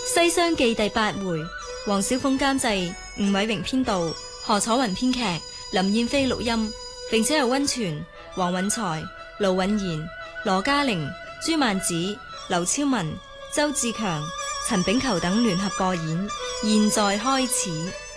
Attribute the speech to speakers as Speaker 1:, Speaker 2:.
Speaker 1: 《西廂記》第8回，黃小鳳監製，吳偉榮編導，何楚雲編劇，林燕飛錄音，並且由溫泉、黃允才、盧允賢、羅嘉玲、朱曼子、劉超文、周志強、陳炳球等聯合播演。現在開始。